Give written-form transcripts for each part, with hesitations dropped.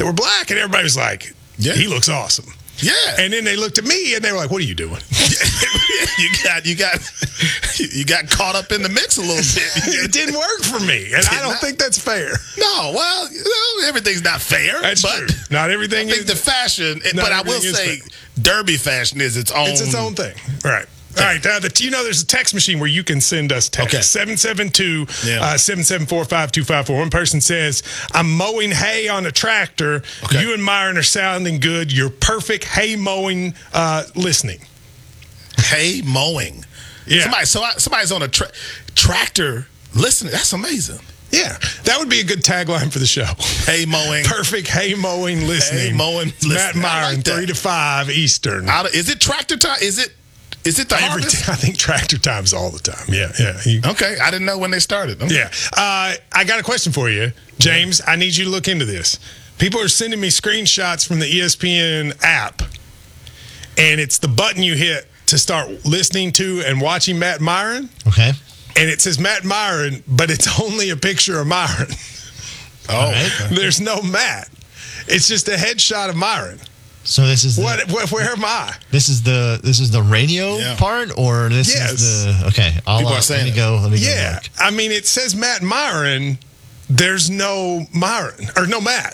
that were black, and everybody was like, he looks awesome. Yeah. And then they looked at me and they were like, what are you doing? you got caught up in the mix a little bit. It didn't work for me. And I don't think that's fair. No, well, everything's not fair. That's true. Not everything I think the fashion, but I will say derby fashion is its own. It's its own thing. Right. All right, there's a text machine where you can send us text. 772-774-5254. One person says, I'm mowing hay on a tractor. Okay. You and Myron are sounding good. You're perfect hay mowing listening. Hay mowing. Yeah. Somebody's on a tractor listening. That's amazing. Yeah, that would be a good tagline for the show. Hay mowing. Perfect hay mowing listening. Hay mowing listening. Matt Myron, like 3 to 5 Eastern. Is it tractor time? Is it the harvest? I think tractor time's all the time. Yeah. Okay, I didn't know when they started. Okay. Yeah. I got a question for you, James. I need you to look into this. People are sending me screenshots from the ESPN app, and it's the button you hit to start listening to and watching Matt Myron. Okay. And it says Matt Myron, but it's only a picture of Myron. Oh. Right. There's no Matt. It's just a headshot of Myron. So this is where am I? This is the radio part, or this is the okay? Let me go. Look. I mean, it says Matt Myron. There's no Myron or no Matt.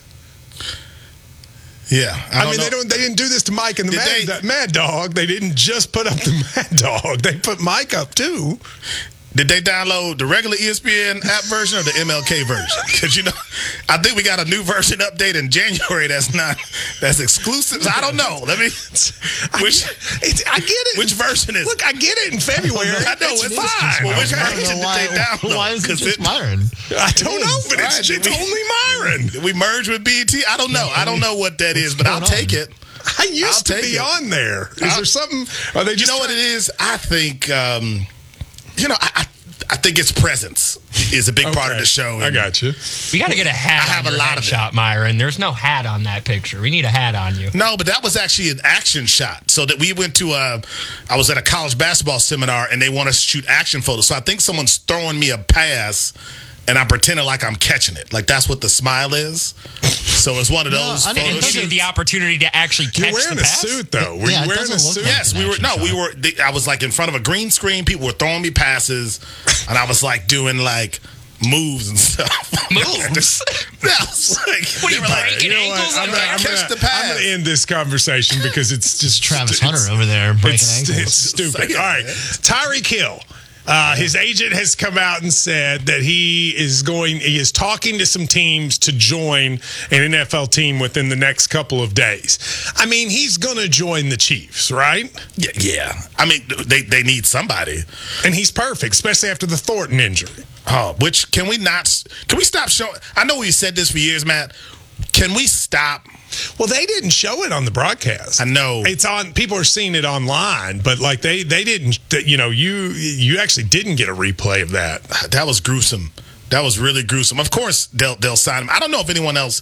Yeah, I mean, they didn't do this to Mike and the Mad Dog. They didn't just put up the Mad Dog. They put Mike up too. Did they download the regular ESPN app version or the MLK version? Because, I think we got a new version update in January that's exclusive. I don't know. I get it. Which version is it? Look, I get it in February. I know it's fine. Well, which version did they download? Why is it just Myron? I don't know, but it's only Myron. Did we merge with BET? I don't know. I don't know what that is, but I'll take it. I used to be on there. Is there something? Are they just what it is? I think... I think its presence is a big part of the show. I got you. We got to get a hat. I have a lot of shot, Myron. There's no hat on that picture. We need a hat on you. No, but that was actually an action shot. So that we went to I was at a college basketball seminar and they want us to shoot action photos. So I think someone's throwing me a pass and I'm pretending like I'm catching it. Like that's what the smile is. So it's one of those. It doesn't give the opportunity to actually catch the pass. You're wearing a suit, though. Were you wearing a suit? Yes, we were. No, we were. I was like in front of a green screen. People were throwing me passes, and I was like doing like moves and stuff. Moves? What are you breaking ankles? I'm going to end this conversation because it's just Travis Hunter over there breaking ankles. It's stupid. All right, Tyreek Hill. His agent has come out and said that he is talking to some teams to join an NFL team within the next couple of days. I mean, he's going to join the Chiefs, right? Yeah. I mean, they need somebody. And he's perfect, especially after the Thornton injury. Oh, can we stop showing? I know we said this for years, Matt. Can we stop? Well, they didn't show it on the broadcast. I know it's on. People are seeing it online, but like they didn't. You actually didn't get a replay of that. That was gruesome. That was really gruesome. Of course, they'll sign him. I don't know if anyone else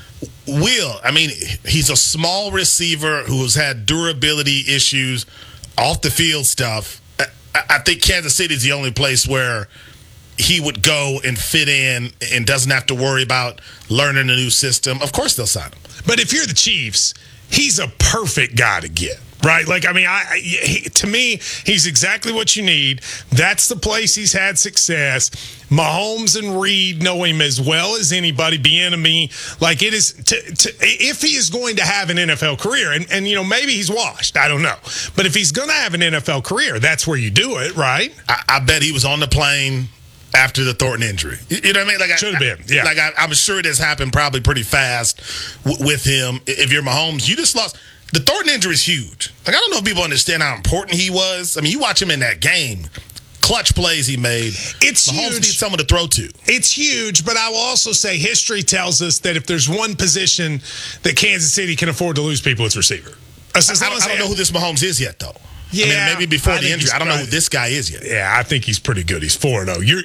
will. I mean, he's a small receiver who's had durability issues, off the field stuff. I think Kansas City is the only place where he would go and fit in and doesn't have to worry about learning a new system. Of course they'll sign him. But if you're the Chiefs, he's a perfect guy to get, right? Like, I mean, to me, he's exactly what you need. That's the place he's had success. Mahomes and Reed know him as well as anybody. Bieniemy, like it is. If he is going to have an NFL career, and maybe he's washed, I don't know. But if he's going to have an NFL career, that's where you do it, right? I bet he was on the plane after the Thornton injury. You know what I mean? Like should have been, yeah. Like I'm sure it has happened probably pretty fast with him. If you're Mahomes, you just lost. The Thornton injury is huge. Like I don't know if people understand how important he was. I mean, you watch him in that game. Clutch plays he made. It's Mahomes huge. Needs someone to throw to. It's huge, but I will also say history tells us that if there's one position that Kansas City can afford to lose people, it's receiver. I don't know who this Mahomes is yet, though. Yeah, I mean, maybe before the injury. I don't know who this guy is yet. Yeah, I think he's pretty good. You're 4-0. You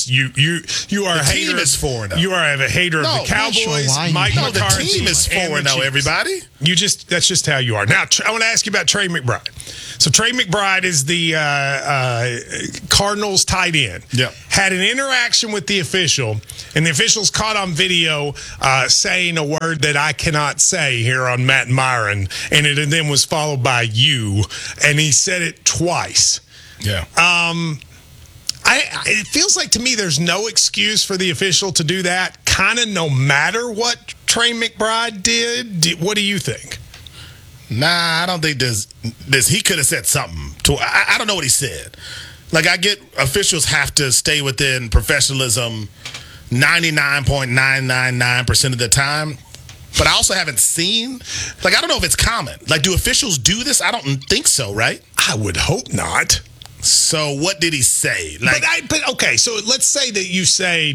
are a hater. The team is 4-0. You are a hater of the Cowboys. Mike McCarthy. The team is 4-0. Everybody. That's just how you are. Now I want to ask you about Trey McBride. So Trey McBride is the Cardinals tight end. Yeah. had an interaction with the official, and the official's caught on video saying a word that I cannot say here on Matt and Myron, and it then was followed by you, and he said it twice. Yeah. It feels like to me there's no excuse for the official to do that, kind of no matter what Trey McBride did. What do you think? Nah, I don't think this. He could have said something. I don't know what he said. Like, I get officials have to stay within professionalism 99.999% of the time. But I also haven't seen, like, I don't know if it's common. Like, do officials do this? I don't think so, right? I would hope not. So what did he say? Like, but okay, so let's say that you say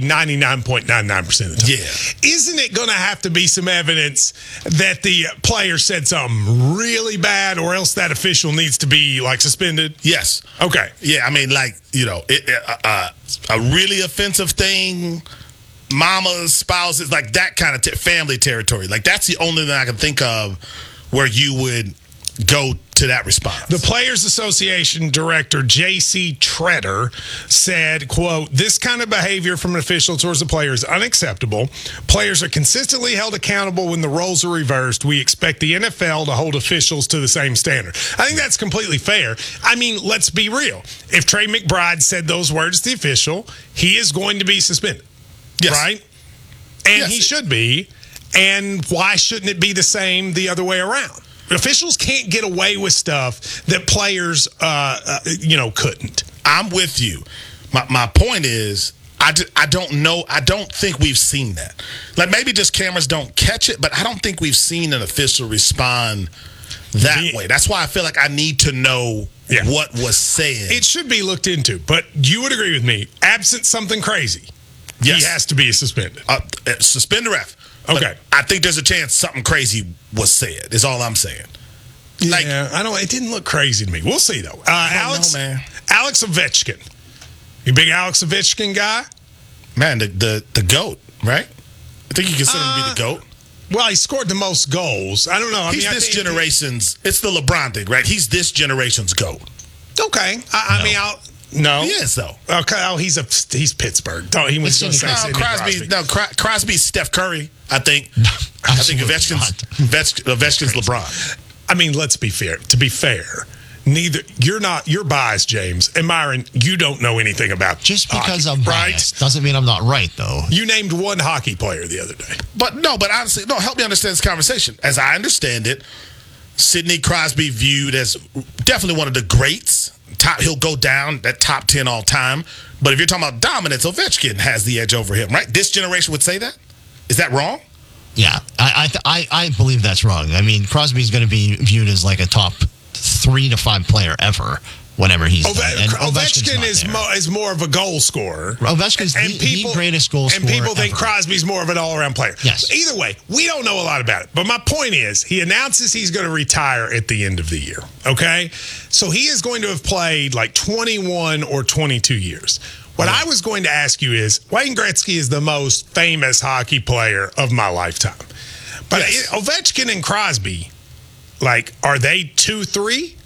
99.99% of the time. Yeah. Isn't it going to have to be some evidence that the player said something really bad, or else that official needs to be, like, suspended? Yes. Okay. Yeah, I mean, like, you know, a really offensive thing, mamas, spouses, like that kind of family territory. Like, that's the only thing I can think of where you would go to that response. The Players Association director, J.C. Treader, said, quote, "This kind of behavior from an official towards the player is unacceptable. Players are consistently held accountable when the roles are reversed. We expect the NFL to hold officials to the same standard." I think that's completely fair. I mean, let's be real. If Trey McBride said those words to the official, he is going to be suspended. Yes. Right? And yes. he should be. And why shouldn't it be the same the other way around? Officials can't get away with stuff that players, couldn't. I'm with you. My point is, I don't know. I don't think we've seen that. Like, maybe just cameras don't catch it, but I don't think we've seen an official respond that way. That's why I feel like I need to know what was said. It should be looked into, but you would agree with me. Absent something crazy, yes. He has to be suspended. Suspend the ref. Okay. But I think there's a chance something crazy was said, is all I'm saying. Like, yeah, I don't. It didn't look crazy to me. We'll see, though. Alex Ovechkin. You big Alex Ovechkin guy? Man, the GOAT, right? I think you consider him to be the GOAT. Well, he scored the most goals. I don't know. It's the LeBron thing, right? He's this generation's GOAT. Okay. No. He is, though. Okay. Oh, he's Pittsburgh. He was going to say Crosby. No, Crosby's Steph Curry, I think. I think Ovechkin's LeBron. I mean, let's be fair. To be fair, you're biased, James. And Myron, you don't know anything about just because hockey, I'm biased doesn't mean I'm not right, though. You named one hockey player the other day. But honestly, help me understand this conversation. As I understand it, Sidney Crosby viewed as definitely one of the greats. He'll go down that top 10 all time. But if you're talking about dominance, Ovechkin has the edge over him, right? This generation would say that? Is that wrong? Yeah, I believe that's wrong. I mean, Crosby's going to be viewed as like a top 3 to 5 player ever whenever he's done. And Ovechkin is more of a goal scorer. Ovechkin's the greatest goal scorer and people think ever. Crosby's more of an all-around player. Yes. Either way, we don't know a lot about it. But my point is, he announces he's going to retire at the end of the year, okay? So he is going to have played like 21 or 22 years. What I was going to ask you is, Wayne Gretzky is the most famous hockey player of my lifetime. But yes. Ovechkin and Crosby, like, are they 2-3?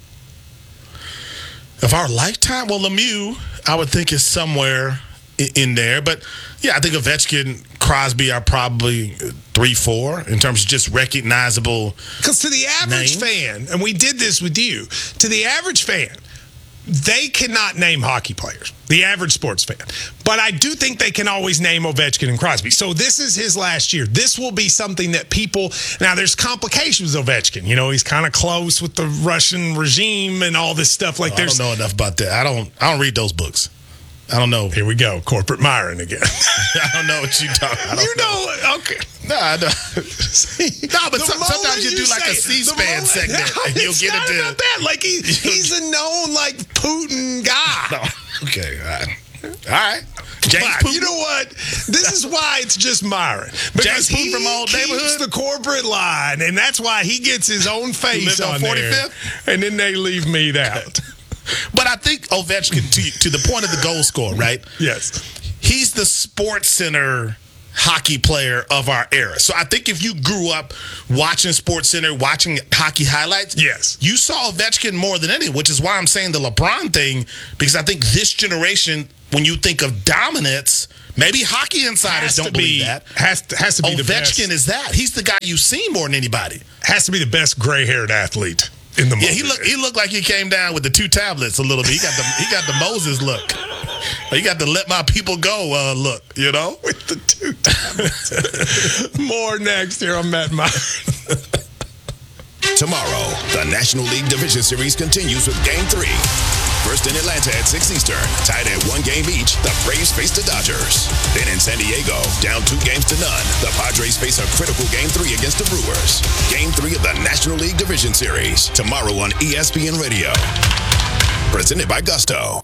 Of our lifetime? Well, Lemieux, I would think, is somewhere in there. But, yeah, I think Ovechkin, Crosby are probably 3-4 in terms of just recognizable. Because to the average fan, and we did this with you, to the average fan, they cannot name hockey players, the average sports fan. But I do think they can always name Ovechkin and Crosby. So this is his last year. This will be something that people – now, there's complications with Ovechkin. You know, he's kind of close with the Russian regime and all this stuff. Like, I don't know enough about that. I don't read those books. I don't know. Here we go. Corporate Myron again. I don't know what you're talking about. Okay. No, I know. No, but sometimes you do like a C-SPAN segment and you'll get into about that. Like he's a known like Putin guy. No. Okay, all right. James Putin. You know what? This is why it's just Myron. Because James Putin from Old Neighborhood. Keeps the corporate line, and that's why he gets his own face on 45th, there. And then they leave me out. But I think Ovechkin, to the point of the goal scorer, right? Yes. He's the Sports Center hockey player of our era. So I think if you grew up watching Sports Center, watching hockey highlights, yes, you saw Ovechkin more than anyone, which is why I'm saying the LeBron thing, because I think this generation when you think of dominance, maybe hockey insiders don't believe that. Has to be the best. Ovechkin is that. He's the guy you've seen more than anybody. Has to be the best gray-haired athlete in the movie. Yeah, he looked like he came down with the 2 tablets a little bit. He got the Moses look. He got the let my people go look, you know? With the 2 tablets. More next here on Matt Meyer. Tomorrow, the National League Division Series continues with Game 3. First in Atlanta at 6 Eastern, tied at 1 game each, the Braves face the Dodgers. Then in San Diego, down 2 games to none, the Padres face a critical Game 3 against the Brewers. Game 3 of the National League Division Series, tomorrow on ESPN Radio. Presented by Gusto.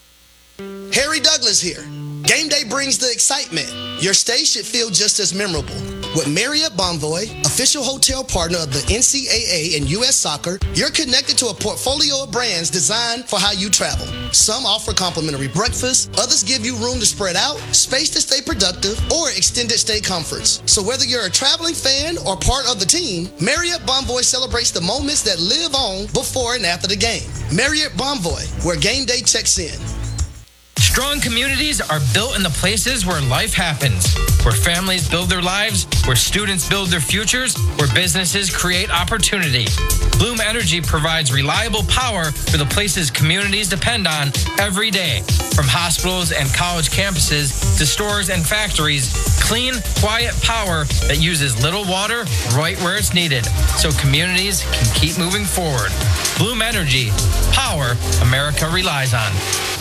Harry Douglas here. Game day brings the excitement. Your stay should feel just as memorable. With Marriott Bonvoy, official hotel partner of the NCAA and U.S. Soccer, you're connected to a portfolio of brands designed for how you travel. Some offer complimentary breakfast, others give you room to spread out, space to stay productive, or extended stay comforts. So whether you're a traveling fan or part of the team, Marriott Bonvoy celebrates the moments that live on before and after the game. Marriott Bonvoy, where game day checks in. Strong communities are built in the places where life happens, where families build their lives, where students build their futures, where businesses create opportunity. Bloom Energy provides reliable power for the places communities depend on every day. From hospitals and college campuses to stores and factories, clean, quiet power that uses little water right where it's needed, so communities can keep moving forward. Bloom Energy, power America relies on.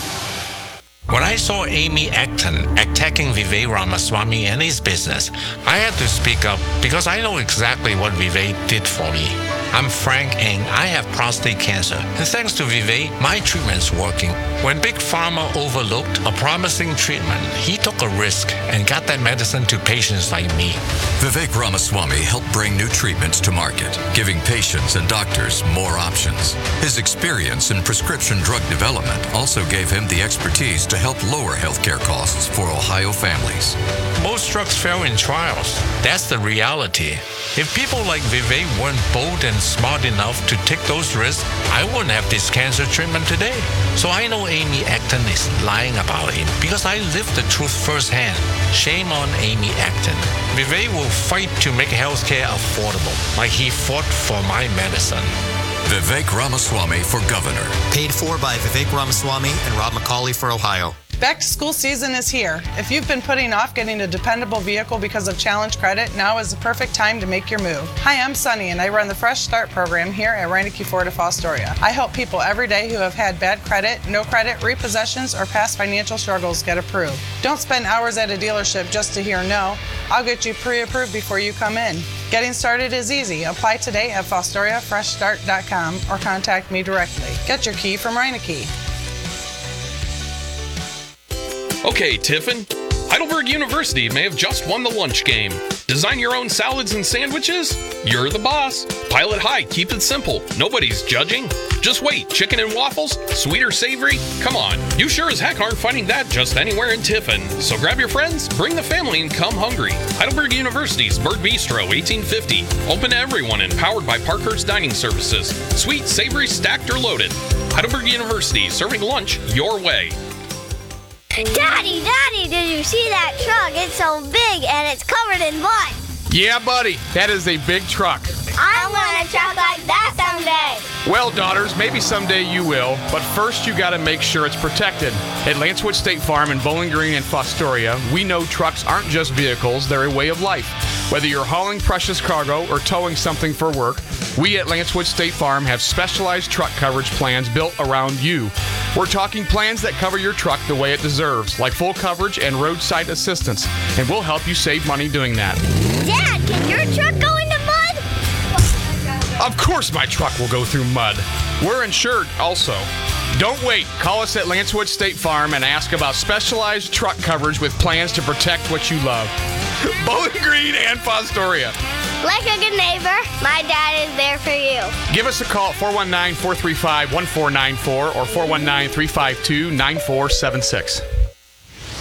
When I saw Amy Acton attacking Vivek Ramaswamy and his business, I had to speak up because I know exactly what Vivek did for me. I'm Frank and I have prostate cancer. And thanks to Vivek, my treatment's working. When Big Pharma overlooked a promising treatment, he took a risk and got that medicine to patients like me. Vivek Ramaswamy helped bring new treatments to market, giving patients and doctors more options. His experience in prescription drug development also gave him the expertise to help lower healthcare costs for Ohio families. Most drugs fail in trials. That's the reality. If people like Vivek weren't bold and smart enough to take those risks, I wouldn't have this cancer treatment today. So I know Amy Acton is lying about him because I lived the truth firsthand. Shame on Amy Acton. Vivek will fight to make healthcare affordable, like he fought for my medicine. Vivek Ramaswamy for governor. Paid for by Vivek Ramaswamy and Rob McCauley for Ohio. Back to school season is here. If you've been putting off getting a dependable vehicle because of Challenge Credit, now is the perfect time to make your move. Hi, I'm Sunny and I run the Fresh Start program here at Reineke Ford of Fostoria. I help people every day who have had bad credit, no credit, repossessions, or past financial struggles get approved. Don't spend hours at a dealership just to hear no. I'll get you pre-approved before you come in. Getting started is easy. Apply today at FostoriaFreshStart.com or contact me directly. Get your key from Reineke. Okay, Tiffin. Heidelberg University may have just won the lunch game. Design your own salads and sandwiches? You're the boss. Pilot high, keep it simple. Nobody's judging. Just wait, chicken and waffles? Sweet or savory? Come on, you sure as heck aren't finding that just anywhere in Tiffin. So grab your friends, bring the family, and come hungry. Heidelberg University's Bird Bistro, 1850. Open to everyone and powered by Parkhurst Dining Services. Sweet, savory, stacked, or loaded. Heidelberg University, serving lunch your way. Daddy, did you see that truck? It's so big and it's covered in mud. Yeah, buddy, that is a big truck. I want a truck like that someday. Well, daughters, maybe someday you will, but first you gotta make sure it's protected. At Lancewood State Farm in Bowling Green and Fostoria, we know trucks aren't just vehicles, they're a way of life. Whether you're hauling precious cargo or towing something for work, we at Lancewood State Farm have specialized truck coverage plans built around you. We're talking plans that cover your truck the way it deserves, like full coverage and roadside assistance, and we'll help you save money doing that. Dad, can your truck go into mud? Of course my truck will go through mud. We're insured also. Don't wait. Call us at Lancewood State Farm and ask about specialized truck coverage with plans to protect what you love. Bowling Green and Fostoria. Like a good neighbor, my dad is there for you. Give us a call at 419-435-1494 or 419-352-9476.